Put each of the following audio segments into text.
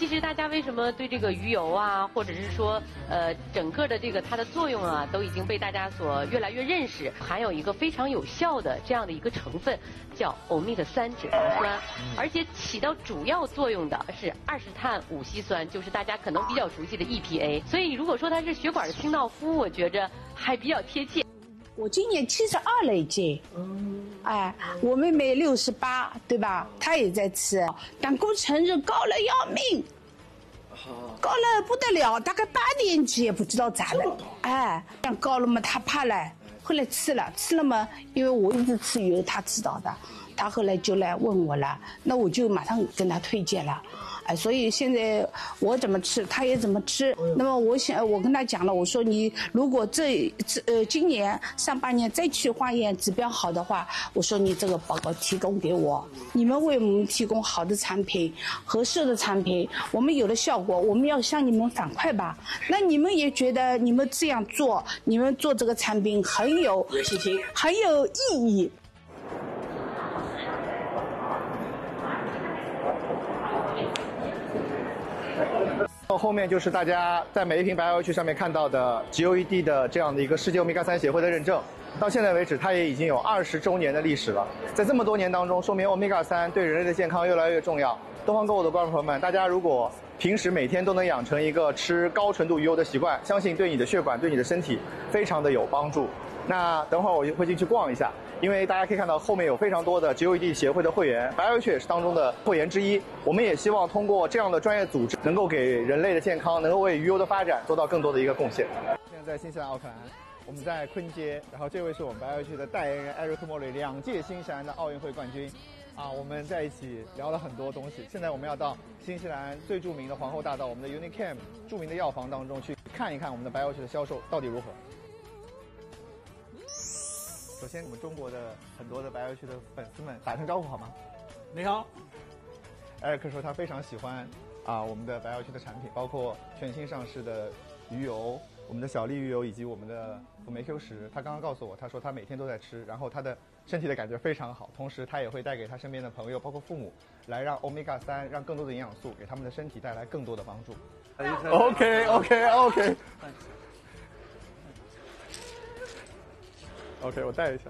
实大家为什么对这个鱼油啊，或者是说整个的这个它的作用啊，都已经被大家所越来越认识，含有一个非常有效的这样的一个成分，叫欧米伽3脂肪酸，而且起到主要作用的是20碳5烯酸，就是大家可能比较熟悉的 EPA。所以如果说它是血管的清道夫，我觉着还比较贴切。 我今年72了已经，哎，我妹妹68，对吧？她也在吃，胆固醇是高了要命，高了不得了，大概8年级也不知道咋了，哎，这样高了嘛，她怕了，后来吃了嘛，因为我一直吃鱼，她知道的，她后来就来问我了，那我就马上跟她推荐了。所以现在我怎么吃，他也怎么吃。那么我跟他讲了，我说你如果今年上半年再去化验指标好的话，我说你这个报告提供给我，你们为我们提供好的产品、合适的产品，我们有了效果，我们要向你们反馈吧。那你们也觉得你们这样做，你们做这个产品很有意义。 后面就是大家在每一瓶白油曲上面看到的 GOED 的这样的一个世界欧米伽3协会的认证，到现在为止，它也已经有20周年的历史了。在这么多年当中，说明欧米伽3对人类的健康越来越重要。东方购物的观众朋友们，大家如果平时每天都能养成一个吃高纯度鱼油的习惯，相信对你的血管、对你的身体非常的有帮助。那等会儿我会进去逛一下，因为大家可以看到后面有非常多的 GOED 协会的会员，白油曲也是当中的会员之一。我们也希望通过这样的专业组织，能够给人类的健康，能够为鱼油的发展做到更多的一个贡献。现在在新西兰奥克兰，我们在昆街，然后这位是我们白油曲的代言人艾瑞克·莫瑞，2届新西兰的奥运会冠军。我们在一起聊了很多东西。现在我们要到新西兰最著名的皇后大道，我们的 Unichem 著名的药房当中去看一看我们的白油曲的销售到底如何。首先，我们中国的很多的白油曲的粉丝们打声招呼好吗？ 你好。 艾瑞克说他非常喜欢我们的白油曲的产品，包括全新上市的鱼油、我们的小粒鱼油以及我们的辅酶 Q10。他刚刚告诉我，他说他每天都在吃，然后他的身体的感觉非常好，同时他也会带给他身边的朋友，包括父母，来让欧米伽3，让更多的营养素给他们的身体带来更多的帮助。OK， 我带一下。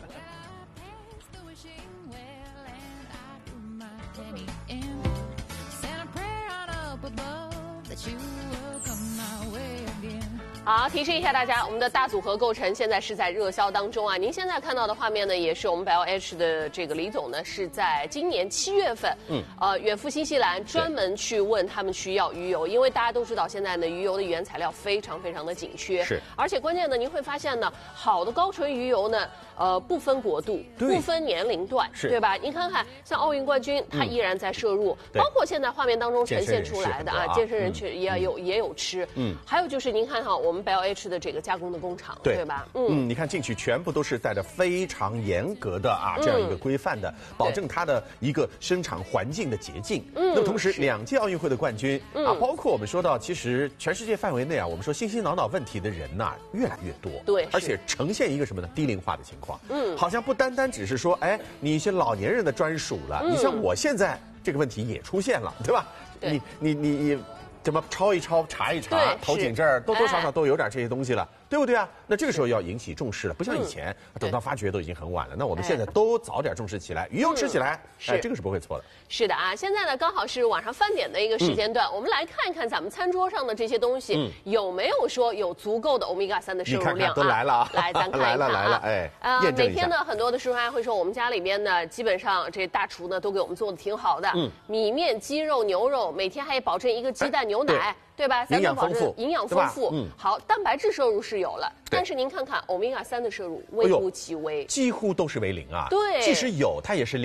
好，提示一下大家，我们的大组合购成现在是在热销当中啊！您现在看到的画面呢，也是我们 BioH 的这个李总呢，是在今年7月份，远赴新西兰，专门去问他们需要鱼油，因为大家都知道现在呢，鱼油的原材料非常的紧缺， 是， 而且关键呢，您会发现呢，好的高纯鱼油呢，不分国度，不分年龄段，对吧？您看看，像奥运冠军，他依然在摄入，包括现在画面当中呈现出来的健身人群也有吃，还有就是您看哈，我们 BioH 的这个加工的工厂，对吧？ 你看进去全部都是带着非常严格的这样一个规范的，保证它的一个生产环境的洁净。那同时2届奥运会的冠军包括我们说到，其实全世界范围内我们说心脑问题的人越来越多， 对， 而且呈现一个什么呢？低龄化的情况。好像不单单只是说，你一些老年人的专属了，你像我现在这个问题也出现了，对吧？你怎么抄一抄、查一查，头颈这儿多多少少都有点这些东西了，对不对啊？那这个时候要引起重视了，不像以前等到发觉都已经很晚了。那我们现在都早点重视起来，鱼油吃起来，这个是不会错的。 是的啊，现在呢刚好是晚上饭点的一个时间段，我们来看一看咱们餐桌上的这些东西有没有说有足够的欧米伽3的摄入量啊？ 你看看都来了啊！ 来，咱看一看来了，验证一下。 每天呢，很多的师傅还会说，我们家里边呢，基本上这大厨呢都给我们做的挺好的，米面、鸡肉、牛肉，每天还保证一个鸡蛋、牛奶。对吧？ 营养丰富， 营养丰富。好，蛋白质摄入是有了，但是您看看欧米伽3的摄入微乎其微， 几乎都是为0啊。 对， 即使有，它也是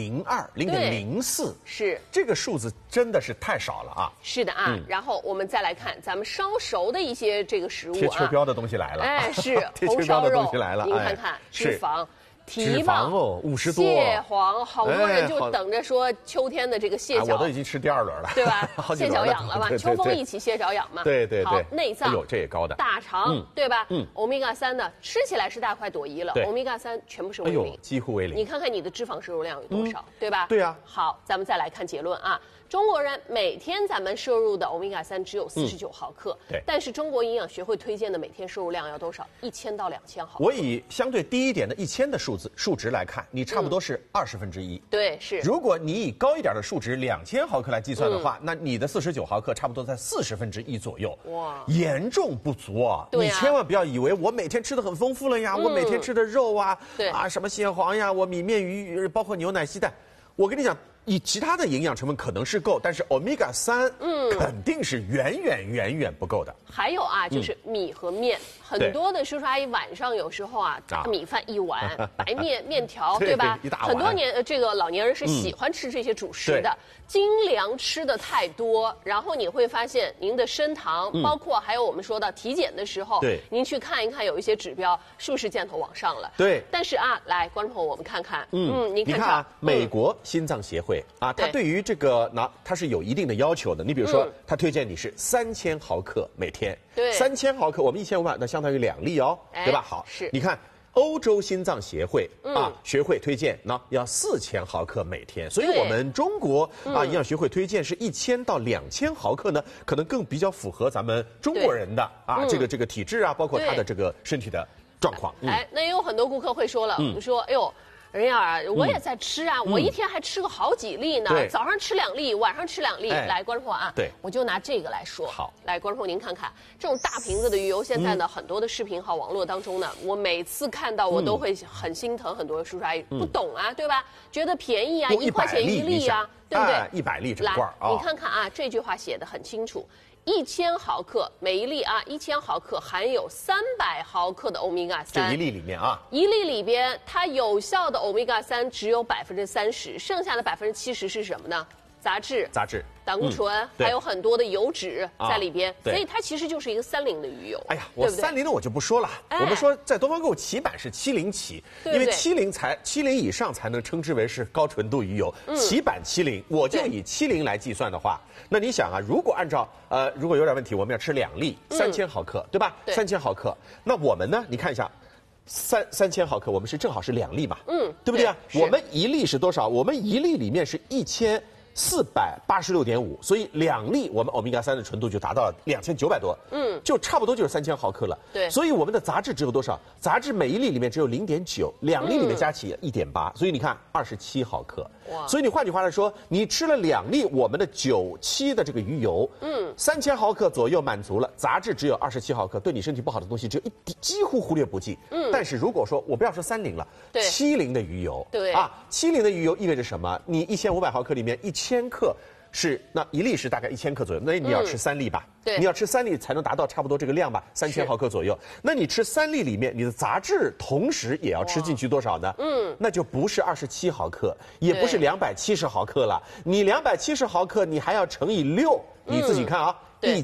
0.02、0.04， 是这个数字真的是太少了啊。 是的啊，然后我们再来看咱们烧熟的一些这个食物啊， 贴秋膘的东西来了， 是贴秋膘的东西来了， 您看看脂肪。 蹄膀哦，50多。 蟹黄，好多人就等着说秋天的这个蟹脚， 我都已经吃第2轮了， 对吧？蟹脚痒了嘛，秋风一起蟹脚痒嘛。 对对对。 好，内脏， 有这也高的。 大肠，对吧？欧米伽3呢，吃起来是大快朵颐了，欧米伽3全部是为零， 几乎为零。 你看看你的脂肪摄入量有多少，对吧？ 对啊。 好，咱们再来看结论啊。中国人每天咱们摄入的欧米伽3只有49毫克， 对。 但是中国营养学会推荐的每天摄入量要多少？1000到2000毫克。 我以相对低一点的1000的数值来看，你差不多是1/20。 对，是。 如果你以高一点的数值2000毫克来计算的话，那你的49毫克差不多在1/40左右。哇，严重不足啊！你千万不要以为我每天吃的很丰富了呀，我每天吃的肉啊，什么蟹黄呀，我米面鱼，包括牛奶鸡蛋，我跟你讲。以其他的营养成分可能是够，但是欧米伽3，肯定是远远不够的。 还有啊，就是米和面，很多的叔叔阿姨晚上有时候啊，大米饭1碗，白面条，对吧？很多这个老年人是喜欢吃这些主食的，精粮吃的太多，然后你会发现您的升糖，包括还有我们说到体检的时候，您去看一看有一些指标是不是箭头往上了？ 对。 但是啊，来观众朋友，我们看看， 你看啊，美国心脏协会。啊，它对于这个它是有一定的要求的。你比如说，它推荐你是3000毫克每天， 对 ，3000毫克，我们1500，那相当于2粒哦，对吧？好， 是， 你看欧洲心脏协会学会推荐要4000毫克每天，所以我们中国营养学会推荐是1000到2000毫克呢，可能更比较符合咱们中国人的这个体质啊，包括他的这个身体的状况。 那也有很多顾客会说了，说哎呦。人家啊，我也在吃啊，我一天还吃个好几粒呢，早上吃2粒，晚上吃2粒。来，观众朋友啊， 对， 我就拿这个来说。 好， 来，观众朋友您看看，这种大瓶子的鱼油，现在呢很多的视频号网络当中呢，我每次看到我都会很心疼，很多叔叔阿姨不懂啊，对吧？觉得便宜啊，1块钱1粒啊，对不对 ？100粒整罐啊。 你看看啊，这句话写的很清楚。1000毫克每一粒啊，1000毫克含有300毫克的欧米伽3。 这一粒里面啊， 一粒里边它有效的欧米伽3只有30%，剩下的70%是什么呢？杂质、胆固醇，还有很多的油脂在里边，所以它其实就是一个30的鱼油。 哎呀，我30的我就不说了，我们说在东方购物起版是70起，因为70以上才能称之为是高纯度鱼油，起版70，我就以70来计算的话，那你想啊，如果按照如果有点问题，我们要吃2粒，3000毫克，对吧？3000毫克，那我们呢？你看一下。3000毫克，我们是正好是2粒嘛，对不对啊？我们一粒是多少？我们一粒里面是1486.5，所以2粒我们欧米伽3的纯度就达到了2900多，就差不多就是3000毫克了。 对， 所以我们的杂质只有多少？杂质每一粒里面只有0.9，2粒里面加起1.8，所以你看27毫克。哇！所以你换句话来说，你吃了2粒我们的97的这个鱼油，3000毫克左右满足了，杂质只有27毫克，对你身体不好的东西只有几乎忽略不计。但是如果说我不要说30了，70的鱼油， 对啊 ，70的鱼油意味着什么？你1500毫克里面1000克。是，那一粒是大概1000克左右，那你要吃3粒吧？ 对， 你要吃3粒才能达到差不多这个量吧，3000毫克左右。那你吃3粒里面，你的杂质同时也要吃进去多少呢？那就不是27毫克，也不是270毫克了。你270毫克，你还要乘以6，你自己看啊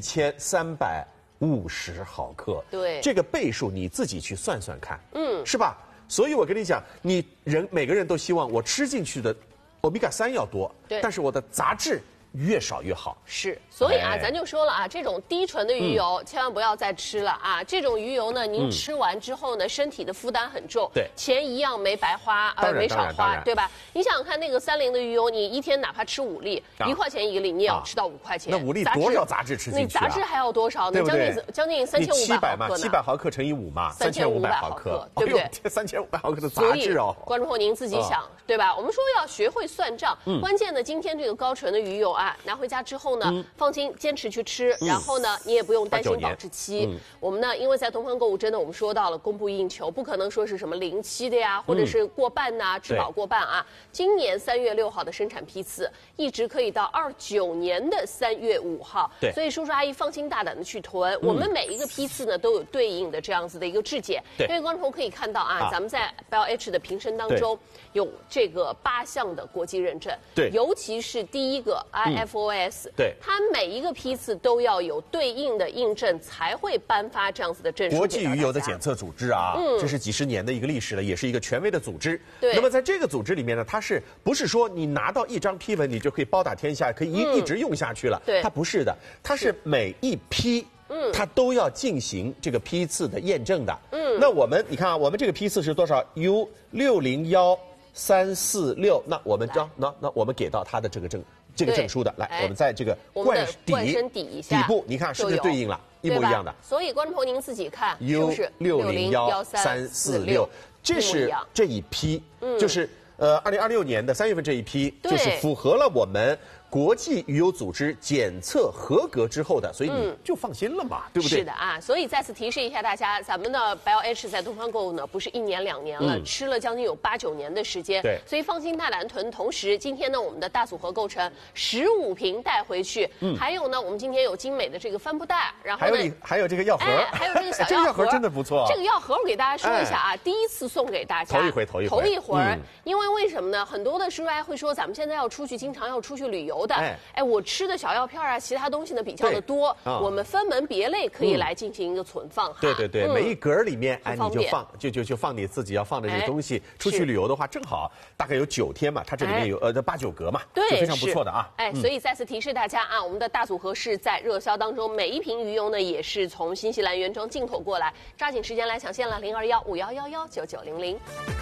，1350毫克。 对， 这个倍数你自己去算算看，是吧？所以我跟你讲，每个人都希望我吃进去的欧米伽3要多，但是我的杂质越少越好。 是，所以啊，咱就说了啊，这种低纯的鱼油千万不要再吃了啊！这种鱼油呢，您吃完之后呢，身体的负担很重， 对， 钱一样没白花，没少花，对吧？你想想看，那个30的鱼油，你一天哪怕吃5粒，1块钱一个粒，你也要吃到5块钱。 那5粒多少杂质吃进去啊？ 你杂质还要多少呢？将近3500毫克呢 ？700毫克乘以5嘛，3500毫克， 对不对 ？3500毫克的杂质哦。 观众朋友您自己想，对吧？我们说要学会算账，关键呢，今天这个高纯的鱼油啊，拿回家之后呢，放心坚持去吃，然后呢，你也不用担心保质期。我们呢，因为在东方购物真的我们说到了供不应求，不可能说是什么临期的呀，或者是过半呐，质保过半啊。今年3月6号的生产批次，一直可以到29年的3月5号。 对， 所以叔叔阿姨放心大胆的去囤，我们每一个批次呢都有对应的这样子的一个质检。 对， 因为观众朋友可以看到啊，咱们在 BioH 的评审当中有这个8项的国际认证。 对， 尤其是第一个 IFOS， 对， 它每一个批次都要有对应的印证，才会颁发这样子的证书。 国际鱼油的检测组织啊，这是几十年的一个历史了，也是一个权威的组织。 对。 那么在这个组织里面呢，它是不是说你拿到一张批文，你就可以包打天下，可以一直用下去了？ 对， 它不是的，它是每一批。它都要进行这个批次的验证的。那你看啊，我们这个批次是多少 ？U601346。那我们那我们给到它的这个证书的，来，我们在这个冠身底部，你看是不是对应了，一模一样的？ 所以观众朋友您自己看，是不是 U601346？这是这一批，就是2026年的3月份这一批，就是符合了我们国际鱼油组织检测合格之后的，所以你就放心了嘛，对不对？ 是的啊，所以再次提示一下大家，咱们的 BioH 在东方购物呢，不是1年2年了，吃了将近有8、9年的时间。 对， 所以放心大胆囤。同时，今天呢，我们的大组合购成15瓶带回去，还有呢，我们今天有精美的这个帆布袋，然后呢， 还有这个药盒， 还有这个小药盒， 这个药盒真的不错。 这个药盒我给大家说一下啊，第一次送给大家，头一回，因为什么呢？很多的叔叔会说，咱们现在要出去，经常要出去旅游的，我吃的小药片啊，其他东西呢比较的多，我们分门别类可以来进行一个存放哈。 对，每一格里面你就放就放你自己要放的这个东西。出去旅游的话，正好大概有9天嘛，它这里面有8、9格嘛， 对， 就非常不错的啊。 所以再次提示大家啊，我们的大组合是在热销当中，每一瓶鱼油呢也是从新西兰原装进口过来，抓紧时间来抢先了，021511199900。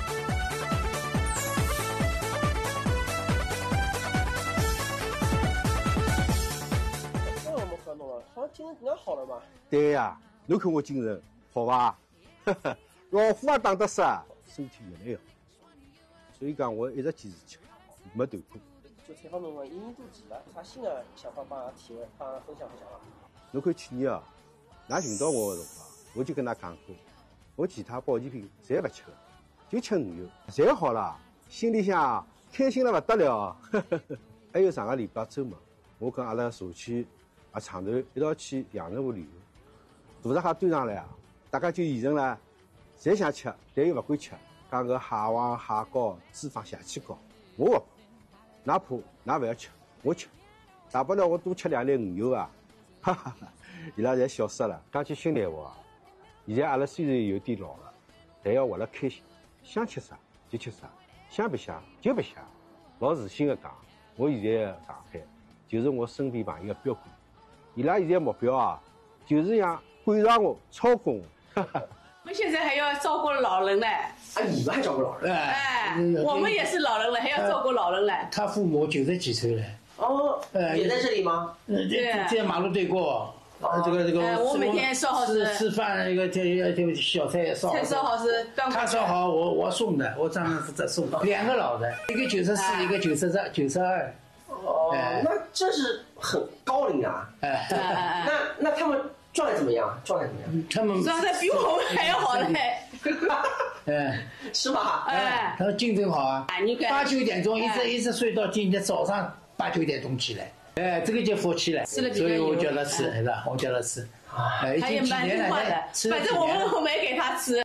好像精神更加好了嘛？ 对呀，侬看我精神好吧？老虎也打得死，身体越来越好。所以讲，我一直坚持吃，没断过。 就采访侬问，已经都几了？啥新的想法帮分享啊？ 侬看去年啊，㑚寻到我的辰光，我就跟㑚讲过，我其他保健品侪不吃，就吃鱼油，侪好了，心里向开心了不得了。还有上个礼拜周末，我跟阿拉社区厂头一道去阳澄湖旅游，大闸蟹端上来啊，大家就议论了，侪想吃，但又不敢吃，讲个蟹黄、蟹膏脂肪邪气高，我不，哪怕㑚不要吃，我吃，大不了我多吃2粒鱼油啊，哈哈哈，伊拉侪笑死了。讲句心里话，现在阿拉虽然有点老了，但要活得开心，想吃啥就吃啥，想不想就不想。老自信的讲，我现在的状态就是我身边朋友的标杆。伊拉现在目标啊，就是想赶上我，超过我。 我们现在还要照顾老人嘞。 你们还照顾老人？ 我们也是老人了，还要照顾老人嘞。 他父母90几岁了。 也在这里吗？ 在马路对过。这个。 我每天烧好吃饭那个小菜烧好。 菜烧好是。 他烧好，我送的，我专门负责送。2个老人，一个94，一个92。 那这是很高龄啊！那他们状态怎么样？ 他们状态比我们还要好嘞。 是吧？ 他们精神好啊。8、9点钟一直睡到今天早上8、9点钟起来。这个就福气了。所以我叫他吃，是吧？我叫他吃。 他也蛮听话的，反正我没给他吃。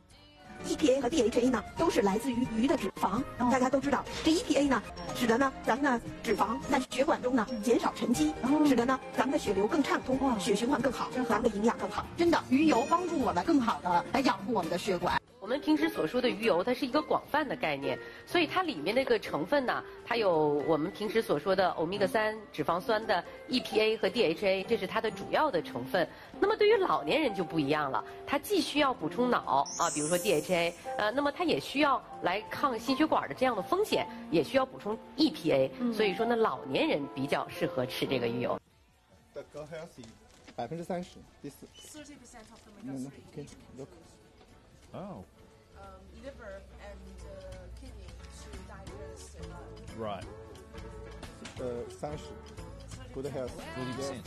EPA 和 DHA 呢，都是来自于鱼的脂肪。大家都知道，这 EPA 呢，使得呢咱们的脂肪在血管中呢减少沉积，使得呢咱们的血流更畅通，血循环更好，咱们的营养更好。真的，鱼油帮助我们更好的来养护我们的血管。 我们平时所说的鱼油，它是一个广泛的概念，所以它里面那个成分呢，它有我们平时所说的欧米伽3脂肪酸的 EPA 和 DHA， 这是它的主要的成分。那么对于老年人就不一样了，它既需要补充脑啊，比如说 DHA， 那么它也需要来抗心血管的这样的风险，也需要补充 EPA，所以说呢，老年人比较适合吃这个鱼油。 The Go Healthy 30%，第4。30% of the omega 3. Look. Oh. Liver and kidney to digest. Right. 30 Good Health. 40%.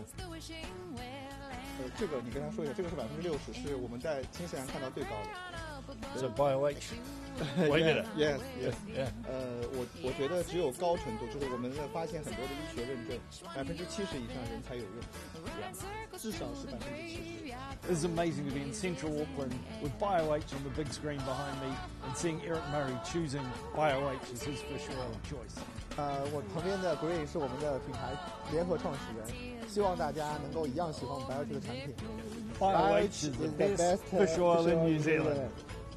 这个你跟他说一下，这个是60%，是我们在新西兰看到最高的。 So BioH Yes. 我觉得只有高纯度，就是我们发现很多的医学认证，70%以上人才有用，至少是70%。 It's amazing to be in central Auckland with BioH on the big screen behind me and seeing Eric Murray choosing BioH as his fish oil of choice. 我旁边的 Green 是我们的品牌联合创始人，希望大家能够一样喜欢我们 BioH 的产品。 BioH is the best fish oil in New Zealand.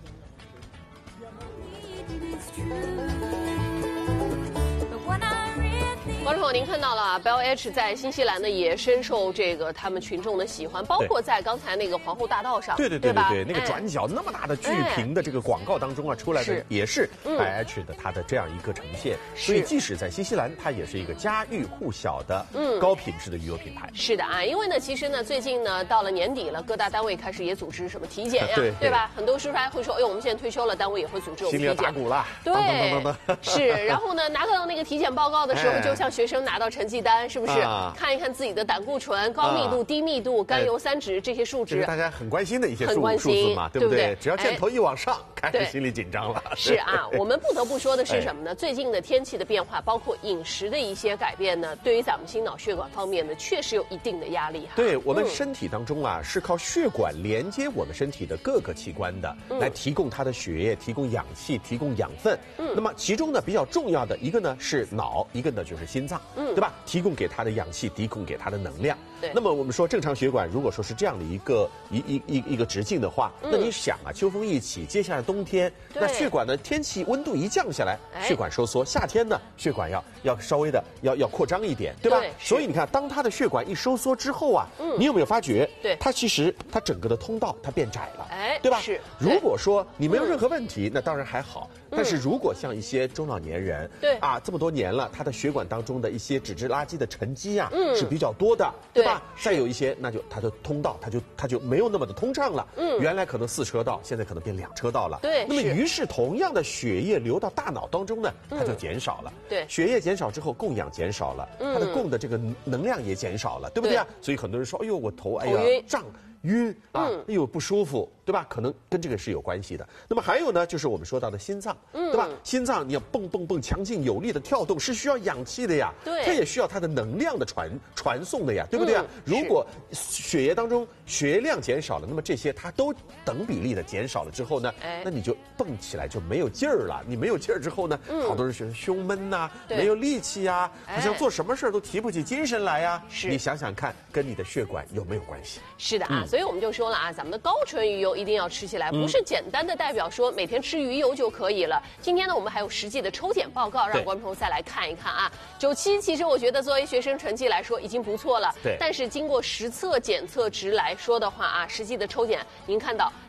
观众朋友，您看到了啊 ，BioH 在新西兰呢也深受这个他们群众的喜欢，包括在刚才那个皇后大道上， 对，那个转角那么大的巨屏的这个广告当中啊，出来的也是 BioH 的它的这样一个呈现，所以即使在新西兰，它也是一个家喻户晓的高品质的鱼油品牌。 是的啊，因为呢，其实呢，最近呢到了年底了，各大单位开始也组织什么体检呀，对吧？很多叔叔还会说，哎呦，我们现在退休了，单位也会组织我们体检， 心里打鼓了， 对，是。然后呢，拿到那个体检报告的时候，就像学生拿到成绩单，是不是？看一看自己的胆固醇、高密度、低密度、甘油三酯这些数值， 这是大家很关心的一些数字嘛，对不对？只要箭头一往上，开始心里紧张了。 是啊，我们不得不说的是什么呢？最近的天气的变化，包括饮食的一些改变呢，对于咱们心脑血管方面呢，确实有一定的压力哈。 对我们身体当中啊，是靠血管连接我们身体的各个器官的，来提供它的血液、提供氧气、提供养分。那么其中呢，比较重要的一个呢是脑，一个呢就是心脏，对吧？提供给它的氧气，提供给它的能量。那么我们说正常血管如果说是这样的一个直径的话，那你想啊，秋风一起，接下来冬天，那血管的天气温度一降下来，血管收缩；夏天呢，血管要稍微的要扩张一点，对吧？所以你看，当它的血管一收缩之后啊，你有没有发觉？它其实它整个的通道它变窄了，对吧？ 是。 如果说你没有任何问题，那当然还好。但是如果像一些中老年人，这么多年了，他的血管当中的一些脂质垃圾的沉积啊，是比较多的，对吧？再有一些，那就它的通道，它就没有那么的通畅了。原来可能4车道，现在可能变2车道了。那么于是同样的血液流到大脑当中呢，它就减少了。血液减少之后，供氧减少了，它的供的这个能量也减少了，对不对啊？所以很多人说，哎呦，我头胀。晕啊，哎呦不舒服，对吧？可能跟这个是有关系的。那么还有呢，就是我们说到的心脏，对吧？心脏你要蹦蹦蹦强劲有力的跳动，是需要氧气的呀，它也需要它的能量的传送的呀，对不对啊？如果血液当中血液量减少了，那么这些它都等比例的减少了之后呢，那你就蹦起来就没有劲儿了。你没有劲儿之后呢，好多人觉得胸闷呐，没有力气呀，好像做什么事儿都提不起精神来呀。你想想看，跟你的血管有没有关系？ 是的啊。所以我们就说了啊，咱们的高纯鱼油一定要吃起来，不是简单的代表说每天吃鱼油就可以了。今天呢，我们还有实际的抽检报告，让观众朋友再来看一看啊。97，其实我觉得作为学生成绩来说已经不错了，但是经过实测检测值来说的话啊，实际的抽检您看到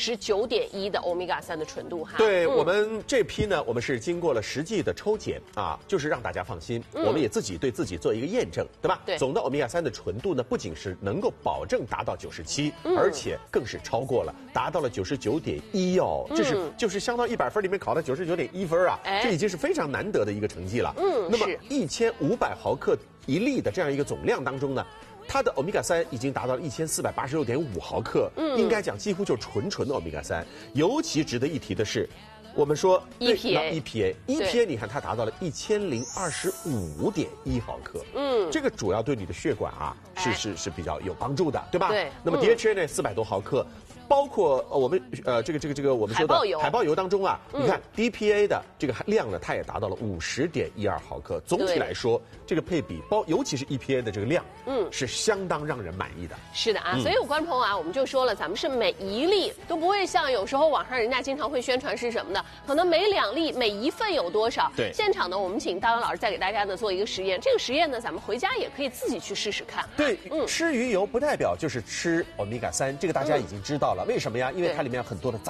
99.1的欧米伽3的纯度哈。 对，我们这批呢，我们是经过了实际的抽检啊，就是让大家放心，我们也自己对自己做一个验证，对吧？总的欧米伽3的纯度呢，不仅是能够保证达到97，而且更是超过了，达到了99.1哦，这是就是相当于100分里面考到99.1分啊，这已经是非常难得的一个成绩了。那么1500毫克1粒的这样一个总量当中呢，它的欧米伽3已经达到了1486.5毫克，应该讲几乎就是纯的欧米伽3。尤其值得一提的是，我们说 EPA， 你看它达到了1025.1毫克，这个主要对你的血管啊是比较有帮助的，对吧？那么 DHA 呢400多毫克。包括我们这个我们说的海豹油当中啊，你看 DPA 的这个量呢，它也达到了50.12毫克。总体来说，这个配比尤其是 EPA 的这个量，是相当让人满意的。 是的啊，所以有观众朋友啊，我们就说了，咱们是每一粒都不会像有时候网上人家经常会宣传是什么呢？可能每2粒每1份有多少？现场呢，我们请大文老师再给大家呢做一个实验。这个实验呢，咱们回家也可以自己去试试看。 对，吃鱼油不代表就是吃欧米伽3，这个大家已经知道了。为什么呀？因为它里面有很多的